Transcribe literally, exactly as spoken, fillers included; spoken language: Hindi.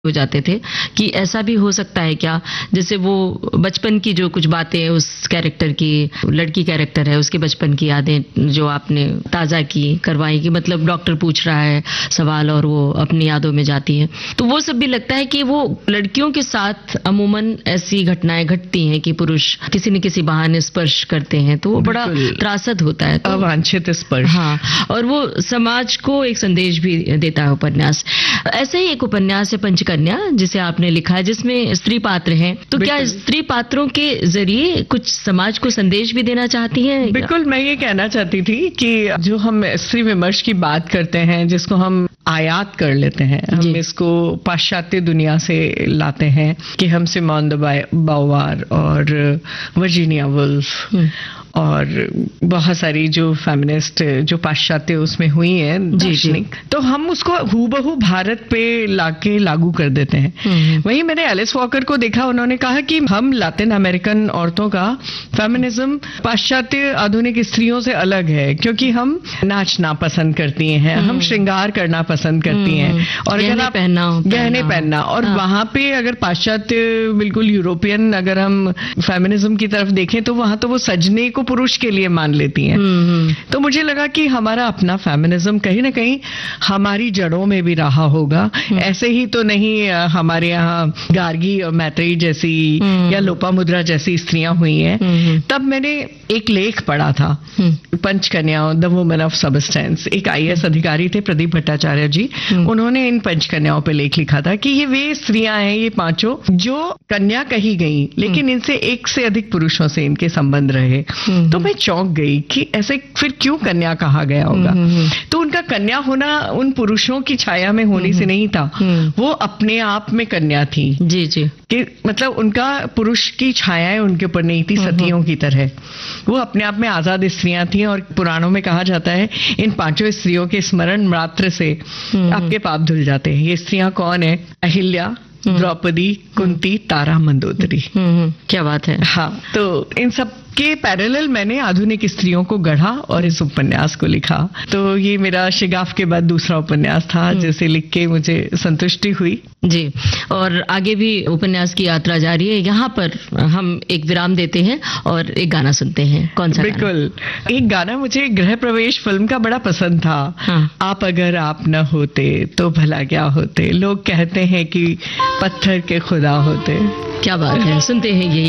हो जाते थे कि ऐसा भी हो सकता है क्या, जैसे वो बचपन की जो कुछ बातें उस कैरेक्टर की, लड़की कैरेक्टर है उसके बचपन की यादें जो आपने ताज़ा की करवाई, कि मतलब डॉक्टर पूछ रहा है सवाल और वो अपनी यादों में जाती है, तो वो सब भी लगता है कि वो लड़कियों के साथ अमूमन ऐसी घटनाएं घटती हैं कि पुरुष किसी न किसी बहाने स्पर्श करते हैं, तो वो बड़ा त्रासद होता है, तो अवांछित स्पर्श। हाँ, और वो समाज को एक संदेश भी देता है उपन्यास। ऐसे ही एक उपन्यास है पंचकन्या जिसे आपने लिखा है, जिसमें स्त्री पात्र हैं, तो क्या स्त्री पात्रों के जरिए कुछ समाज को संदेश भी देना चाहती हैं? बिल्कुल, मैं ये कहना चाहती थी कि जो हम स्त्री विमर्श की बात करते हैं, जिसको हम आयात कर लेते हैं, हम इसको पाश्चात्य दुनिया से लाते हैं कि हम सिमोन द बाउवार और वर्जीनिया वुल्फ और बहुत सारी जो फेमिनिस्ट जो पाश्चात्य उसमें हुई हैं दार्शनिक, तो हम उसको हूबहू भारत पे लाके लागू कर देते हैं। वहीं मैंने एलिस वॉकर को देखा, उन्होंने कहा कि हम लातिन अमेरिकन औरतों का फेमिनिज्म पाश्चात्य आधुनिक स्त्रियों से अलग है, क्योंकि हम नाचना पसंद करती हैं, हम श्रृंगार करना पसंद करती हैं और गहने पहनना गहने पहनना और वहां पे अगर पाश्चात्य बिल्कुल यूरोपियन अगर हम फेमिनिज्म की तरफ देखें तो वहां तो वो सजने को पुरुष के लिए मान लेती हैं। तो मुझे लगा कि हमारा अपना फेमिनिज्म कहीं ना कहीं हमारी जड़ों में भी रहा होगा, ऐसे ही तो नहीं हमारे यहाँ गार्गी और मैत्रेयी जैसी या लोपामुद्रा जैसी स्त्रियां हुई हैं। तब मैंने एक लेख पढ़ा था, पंचकन्याओं द वुमेन ऑफ सबस्टेंस, एक आईएएस अधिकारी थे प्रदीप भट्टाचार्य जी, उन्होंने इन पंचकन्याओं पे लेख लिखा था कि ये वे स्त्रियां हैं, ये पांचों जो कन्या कही गई, लेकिन इनसे एक से अधिक पुरुषों से इनके संबंध रहे। तो मैं चौंक गई कि ऐसे फिर क्यों कन्या कहा गया होगा। तो उनका कन्या होना उन पुरुषों की छाया में होने से नहीं था, वो अपने आप में कन्या थी। जी जी, कि मतलब उनका पुरुष की छायाएं उनके ऊपर नहीं थी सतियों की तरह, वो अपने आप में आजाद स्त्रियां थी। और पुराणों में कहा जाता है इन पांचों स्त्रियों के स्मरण मात्र से आपके पाप धुल जाते हैं। ये स्त्रियां कौन है? अहिल्या, द्रौपदी, कुंती, तारा, मंदोदरी। क्या बात है। हाँ, तो इन सब के पैरेलल मैंने आधुनिक स्त्रियों को गढ़ा और इस उपन्यास को लिखा। तो ये मेरा शिगाफ के बाद दूसरा उपन्यास था जिसे लिख के मुझे संतुष्टि हुई। जी, और आगे भी उपन्यास की यात्रा जारी है। यहाँ पर हम एक विराम देते हैं और एक गाना सुनते हैं। कौन सा? बिल्कुल, एक गाना मुझे गृह प्रवेश फिल्म का बड़ा पसंद था। हाँ। आप अगर आप न होते तो भला क्या होते, लोग कहते हैं कि पत्थर के खुदा होते। क्या बात है, सुनते हैं यही